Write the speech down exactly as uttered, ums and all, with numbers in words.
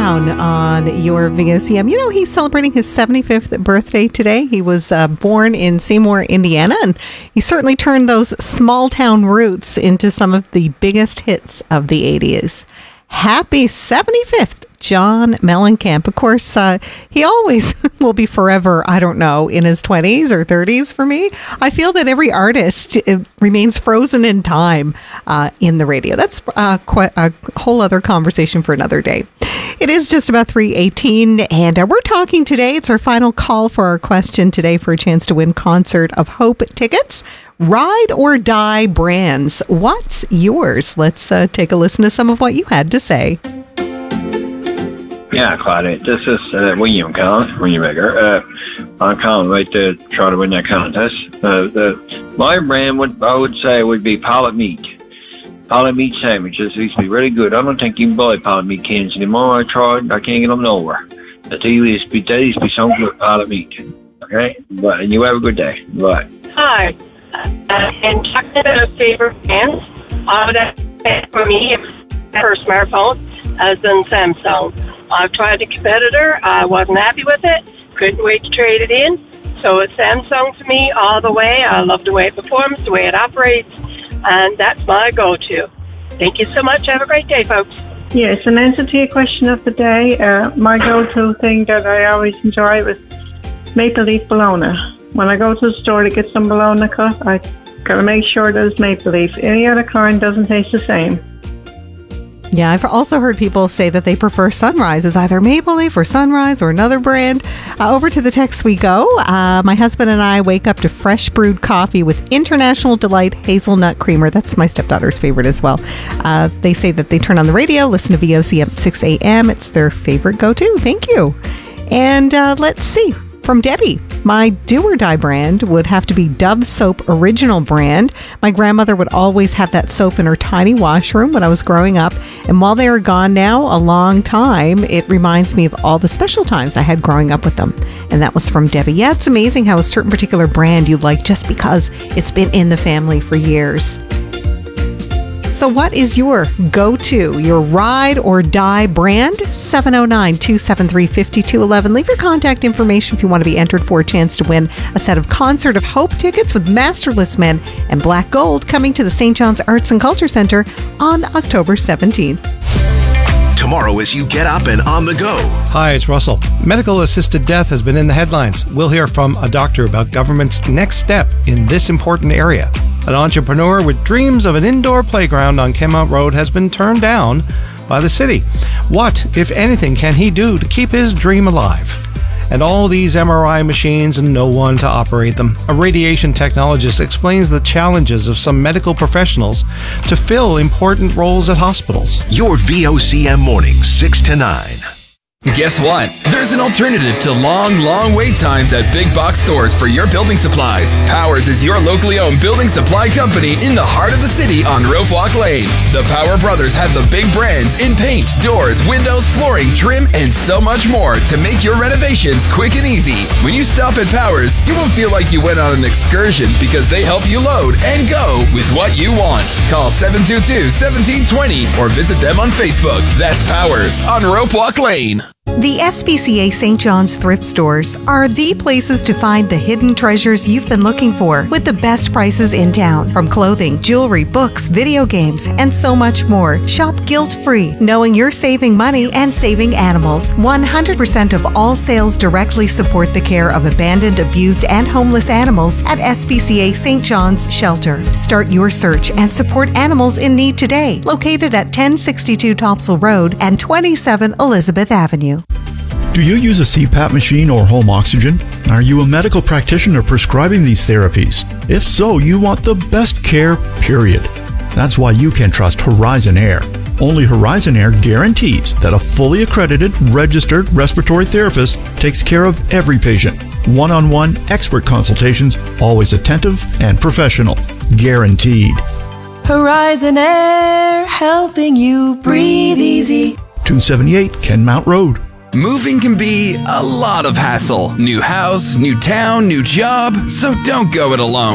Brown on your V O C M. You know, he's celebrating his seventy-fifth birthday today. He was uh, born in Seymour, Indiana, and he certainly turned those small town roots into some of the biggest hits of the eighties. Happy seventy-fifth, John Mellencamp. Of course, uh, he always will be forever, I don't know, in his twenties or thirties for me. I feel that every artist uh, remains frozen in time uh, in the radio. That's uh, quite a whole other conversation for another day. It is just about three eighteen, and uh, we're talking today. It's our final call for our question today for a chance to win Concert of Hope tickets. Ride or die brands. What's yours? Let's uh, take a listen to some of what you had to say. Yeah, Claudia, this is uh, William calling, William Baker. Uh, I'm calling right to try to win that contest. Uh, the, my brand, would I would say, would be Pilot Meat. Pilot Meat sandwiches. These used to be really good. I don't think you can buy Pilot Meat cans anymore. I tried. I can't get them nowhere. But they used to be, they used to be so good, Pilot Meat. Okay? But, and you have a good day. Bye. Hi. Uh, and talking about favorite brands, I would have said for me, for smartphone, as in Samsung. I've tried a competitor. I wasn't happy with it. Couldn't wait to trade it in. So it's Samsung for me all the way. I love the way it performs, the way it operates, and that's my go-to. Thank you so much. Have a great day, folks. Yes, in answer to your question of the day, uh, my go-to thing that I always enjoy was Maple Leaf Bologna. When I go to the store to get some bologna cut, I gotta make sure there's maple leaf. Any other kind doesn't taste the same. Yeah, I've also heard people say that they prefer Sunrise as either Maple Leaf or Sunrise or another brand. Uh, over to the text we go. Uh, my husband and I wake up to fresh brewed coffee with International Delight Hazelnut Creamer. That's my stepdaughter's favorite as well. Uh, they say that they turn on the radio, listen to V O C M at six a.m. It's their favorite go-to. Thank you. And uh, let's see. From Debbie, my do or die brand would have to be Dove Soap Original brand. My grandmother would always have that soap in her tiny washroom when I was growing up. And while they are gone now a long time, it reminds me of all the special times I had growing up with them. And that was from Debbie. Yeah, it's amazing how a certain particular brand you like just because it's been in the family for years. So what is your go-to, your ride or die brand? seven oh nine, two seven three, five two one one. Leave your contact information if you want to be entered for a chance to win a set of Concert of Hope tickets with Masterless Men and Black Gold coming to the Saint John's Arts and Culture Center on October seventeenth. Tomorrow as you get up and on the go. Hi, it's Russell. Medical assisted death has been in the headlines. We'll hear from a doctor about government's next step in this important area. An entrepreneur with dreams of an indoor playground on Kenmount Road has been turned down by the city. What, if anything, can he do to keep his dream alive? And all these M R I machines and no one to operate them. A radiation technologist explains the challenges of some medical professionals to fill important roles at hospitals. Your V O C M mornings, six to nine. Guess what? There's an alternative to long, long wait times at big box stores for your building supplies. Powers is your locally owned building supply company in the heart of the city on Rope Walk Lane. The Power Brothers have the big brands in paint, doors, windows, flooring, trim, and so much more to make your renovations quick and easy. When you stop at Powers, you won't feel like you went on an excursion because they help you load and go with what you want. Call seven two two, one seven two zero or visit them on Facebook. That's Powers on Rope Walk Lane. The S P C A Saint John's thrift stores are the places to find the hidden treasures you've been looking for with the best prices in town. From clothing, jewelry, books, video games, and so much more. Shop guilt-free, knowing you're saving money and saving animals. one hundred percent of all sales directly support the care of abandoned, abused, and homeless animals at S P C A Saint John's Shelter. Start your search and support animals in need today. Located at ten sixty-two Topsail Road and twenty-seven Elizabeth Avenue. Do you use a C PAP machine or home oxygen? Are you a medical practitioner prescribing these therapies? If so, you want the best care, period. That's why you can trust Horizon Air. Only Horizon Air guarantees that a fully accredited, registered respiratory therapist takes care of every patient. One-on-one expert consultations, always attentive and professional. Guaranteed. Horizon Air, helping you breathe easy. two seventy-eight Kenmount Road. Moving can be a lot of hassle. New house, new town, new job, so don't go it alone.